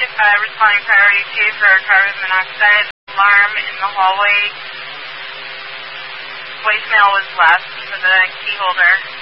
responding priority 2 for carbon monoxide alarm in the hallway. Voicemail was left for the key holder.